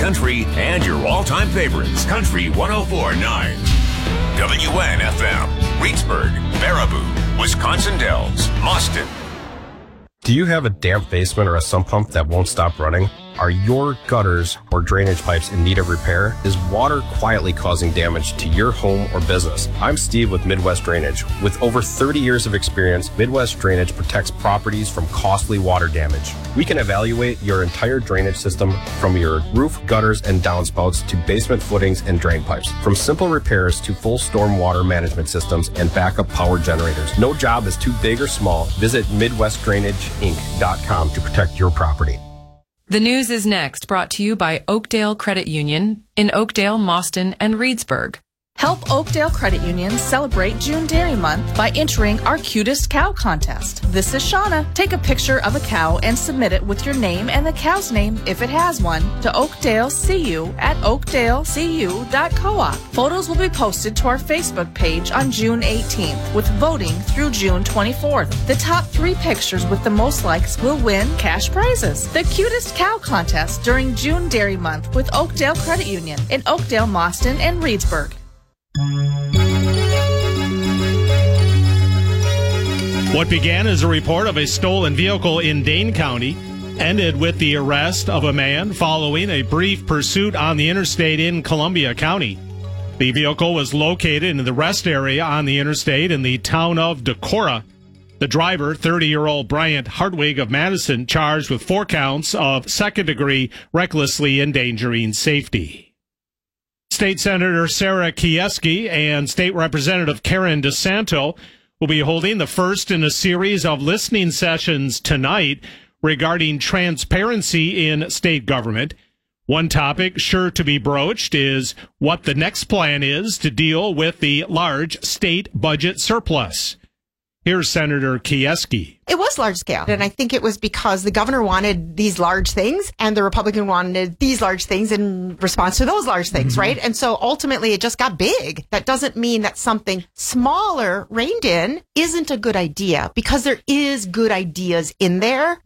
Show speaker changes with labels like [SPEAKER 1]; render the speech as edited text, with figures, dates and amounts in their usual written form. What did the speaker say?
[SPEAKER 1] country, and your all-time favorites. Country 104.9. WNFM. Reedsburg, Baraboo, Wisconsin Dells, Mauston.
[SPEAKER 2] Do you have a damp basement or a sump pump that won't stop running? Are your gutters or drainage pipes in need of repair? Is water quietly causing damage to your home or business? I'm Steve with Midwest Drainage. With over 30 years of experience, Midwest Drainage protects properties from costly water damage. We can evaluate your entire drainage system from your roof, gutters, and downspouts to basement footings and drain pipes. From simple repairs to full storm water management systems and backup power generators. No job is too big or small. Visit MidwestDrainageInc.com to protect your property.
[SPEAKER 3] The news is next, brought to you by Oakdale Credit Union in Oakdale, Mauston, and Reedsburg.
[SPEAKER 4] Help Oakdale Credit Union celebrate June Dairy Month by entering our Cutest Cow contest. This is Shauna. Take a picture of a cow and submit it with your name and the cow's name, if it has one, to Oakdale CU at oakdalecu.coop. Photos will be posted to our Facebook page on June 18th, with voting through June 24th. The top 3 pictures with the most likes will win cash prizes. The Cutest Cow contest during June Dairy Month with Oakdale Credit Union in Oakdale, Mauston, and Reedsburg.
[SPEAKER 5] What began as a report of a stolen vehicle in Dane County ended with the arrest of a man following a brief pursuit on the interstate in Columbia County. The vehicle was located in the rest area on the interstate in the town of Decorah. The driver, 30-year-old Bryant Hartwig of Madison, charged with 4 counts of second-degree recklessly endangering safety. State Senator Sarah Kieski and State Representative Karen DeSanto will be holding the first in a series of listening sessions tonight regarding transparency in state government. One topic sure to be broached is what the next plan is to deal with the large state budget surplus. Here's Senator Kieski.
[SPEAKER 6] It was large scale, and I think it was because the governor wanted these large things, and the Republican wanted these large things in response to those large things, right? And so ultimately it just got big. That doesn't mean that something smaller reined in isn't a good idea, because there is good ideas in there.